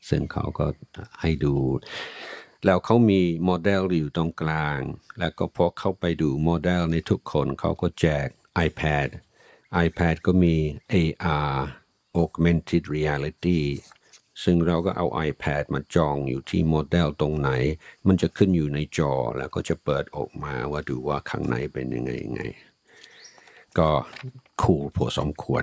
ซึ่งเขาก็ให้ดูแล้วเขามีโมเดลอยู่ตรงกลางแล้วก็พอเข้าไปดูโมเดลในทุกคนเขาก็แจก iPad ก็มี AR Augmented Reality ซึ่งเราก็เอา iPad มาจองอยู่ที่โมเดลตรงไหนมันจะขึ้นอยู่ในจอแล้วก็จะเปิดออกมาว่าดูว่าข้างในเป็นยังไงก็คูลพอสมควร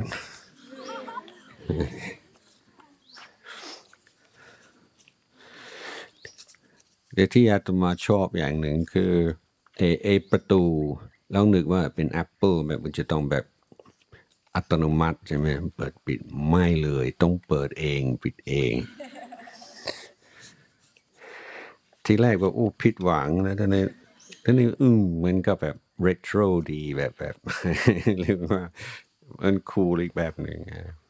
เดี๋ยวที่อาตมาชอบอย่างหนึ่งคือประตูแล้วนึกว่าเป็น Apple แบบมันจะต้องแบบอัตโนมัติใช่ไหมเปิดปิดไม่เลยต้องเปิดเองปิดเองทีแรกว่าผิดหวังนะท่านนี้เหมือนกับแบบเรโทรดีแบบเรียกว่ามันคูลอีกแบบหนึ่ง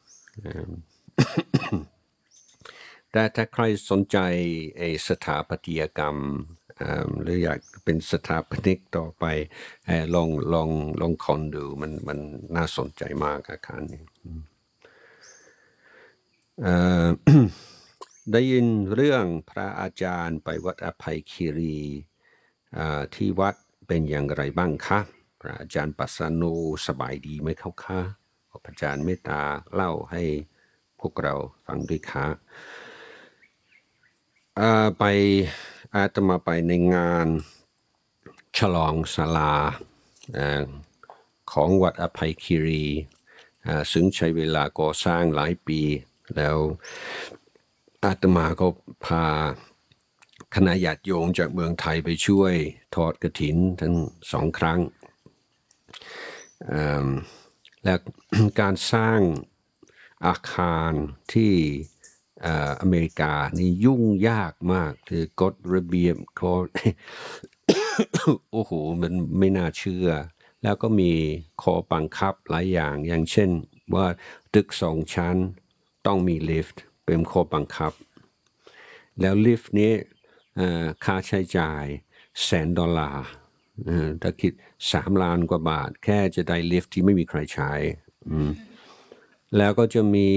แต่ถ้าใครสนใจสถาปัตยกรรมหรืออยากเป็นสถาปนิกต่อไปลองคอนดูมันน่าสนใจมากอาคารนี้ได้ยินเรื่องพระอาจารย์ไปวัดอภัยคีรีที่วัดเป็นอย่างไรบ้างคะพระอาจารย์ปัสสโนสบายดีไหมเขาคะขอพระอาจารย์เมตตาเล่าให้พวกเราฟังด้วยค่ะไปอาตมาไปในงานฉลองศาลาของวัดอภัยคีรีซึ่งใช้เวลาก่อสร้างหลายปีแล้วอาตมาก็พาคณะญาติโยมจากเมืองไทยไปช่วยทอดกฐินทั้ง2 ครั้งและการสร้างอาคารที่อเมริกานี่ยุ่งยากมากคือกฎระเบียบเขาโอ้โหมันไม่น่าเชื่อแล้วก็มีข้อบังคับหลายอย่างเช่นว่าตึก2 ชั้นต้องมีลิฟต์เป็นข้อบังคับแล้วลิฟต์นี้ค่าใช้จ่าย$100,000ถ้าคิด3 ล้านกว่าบาทแค่จะได้ลิฟต์ที่ไม่มีใครใช้แล้วก็จะมี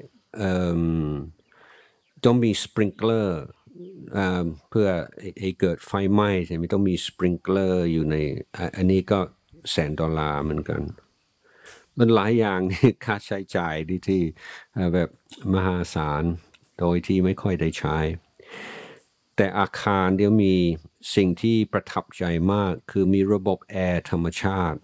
ต้องมีสปริงเกอร์เพื่อเกิดไฟไหม้ใช่ไหมต้องมีสปริงเกอร์อยู่ในอันนี้ก็$100,000เหมือนกันมันหลายอย่างค่าใช้จ่ายที่แบบมหาศาลโดยที่ไม่ค่อยได้ใช้แต่อาคารเดี๋ยวมีสิ่งที่ประทับใจมากคือมีระบบแอร์ธรรมชาติ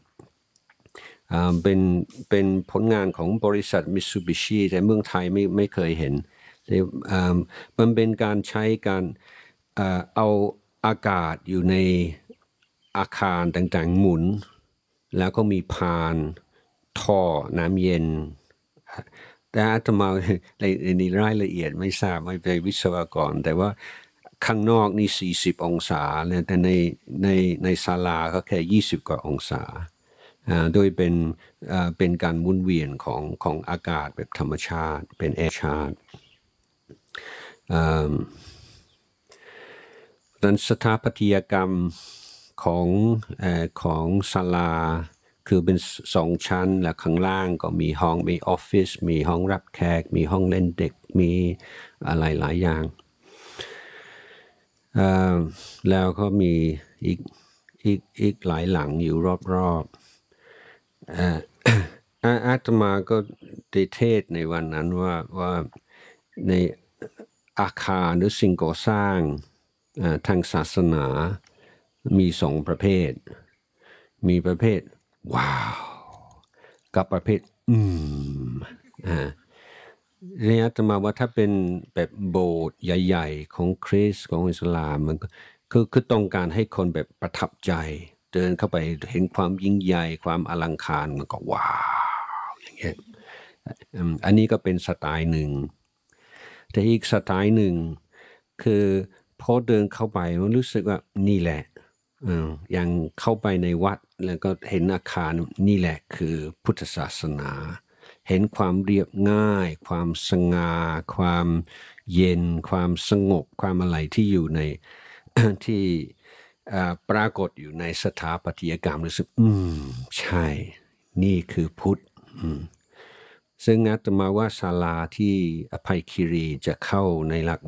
เป็นผลงานของบริษัท Mitsubishi แต่เมืองไทยไม่เคยเห็นมันเป็นการใช้การเอาอากาศอยู่ในอาคารต่างๆหมุนแล้วก็มีพานท่อน้ำเย็นแต่อาตมาในรายละเอียดไม่ทราบไม่เป็นวิศวกรแต่ว่าข้างนอกนี่40 องศาแต่ในศาลาก็แค่20 กว่าองศาโดยเป็นการหมุนเวียนของอากาศแบบธรรมชาติเป็นแอร์ชาร์จดังสถาปัตยกรรมของศาลาคือเป็น2 ชั้นและข้างล่างก็มีห้องมีออฟฟิศมีห้องรับแขกมีห้องเล่นเด็กมีอะไรหลายอย่างแล้วก็มีอีกหลายหลังอยู่รอบอาตมาก็ได้เทศในวันนั้นว่าในอาคารหรือสิ่งก่อสร้างทางศาสนามี2 ประเภทมีประเภทว้าวกับประเภทเนี่ยอาตมาว่าถ้าเป็นแบบโบสถ์ใหญ่ๆของคริสต์ของอิสลามมันคือต้องการให้คนแบบประทับใจเดินเข้าไปเห็นความยิ่งใหญ่ความอลังการมันก็ว้าวอย่างเงี้ยอันนี้ก็เป็นสไตล์หนึ่งแต่อีกสไตล์หนึ่งคือพอเดินเข้าไปมันรู้สึกว่านี่แหละอย่างเข้าไปในวัดแล้วก็เห็นอาคารนี่แหละคือพุทธศาสนาเห็นความเรียบง่ายความสง่าความเย็นความสงบความอะไรที่อยู่ใน ที่ปรากฏอยู่ในสถาปัตยกรรมรู้สึกใช่นี่คือพุทธซึ่งอาตมาว่าศาลาที่อภัยคีรีจะเข้าในหลัก